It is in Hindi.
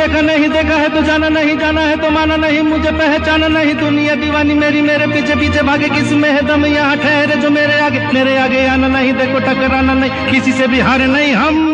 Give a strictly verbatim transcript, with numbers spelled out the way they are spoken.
देखा नहीं देखा है तो जाना नहीं, जाना है तो माना नहीं, मुझे पहचाना नहीं, दुनिया दीवानी मेरी मेरे पीछे पीछे भागे, किस में है दम यहाँ ठहरे जो मेरे आगे, मेरे आगे आना नहीं, देखो टकराना नहीं, किसी से भी हारे नहीं हम।